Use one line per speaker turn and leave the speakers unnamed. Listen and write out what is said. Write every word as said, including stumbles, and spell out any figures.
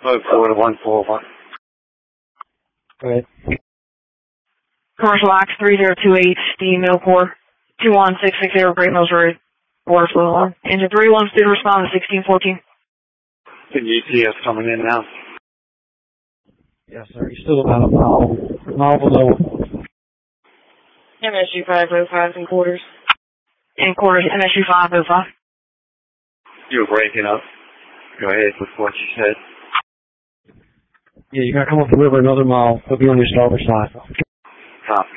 Mode four to one four one.
Go ahead.
Commercial Ox three zero two eight, Steam Middle Core, two one six six zero, Great Mills Road, water flow alarm. Engine three one, speed respond to sixteen fourteen.
The U T S coming in now.
Yes, sir. You're still about a mile, mile below.
M S U five oh five in quarters. In quarters, M S U five oh five.
You were breaking up. Go ahead with what you said.
Yeah, you gotta come up the river another mile. He'll be on your starboard side.
Copy.